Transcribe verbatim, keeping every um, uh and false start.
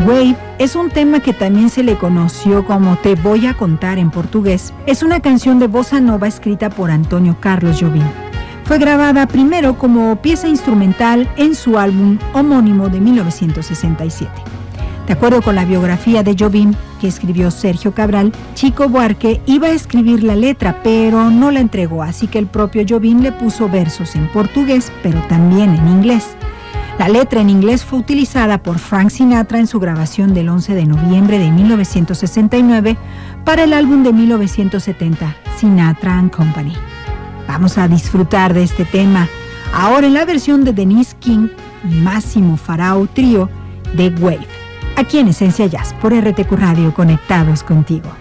Wave es un tema que también se le conoció como Te voy a contar en portugués. Es una canción de bossa nova escrita por Antonio Carlos Jobim. Fue grabada primero como pieza instrumental en su álbum homónimo de mil novecientos sesenta y siete. De acuerdo con la biografía de Jobim, que escribió Sergio Cabral, Chico Buarque iba a escribir la letra, pero no la entregó, así que el propio Jobim le puso versos en portugués, pero también en inglés. La letra en inglés fue utilizada por Frank Sinatra en su grabación del once de noviembre de mil novecientos sesenta y nueve para el álbum de mil novecientos setenta, Sinatra and Company. Vamos a disfrutar de este tema ahora en la versión de Denise King y Máximo Farao Trío de Wave, aquí en Esencia Jazz por R T Q Radio, conectados contigo.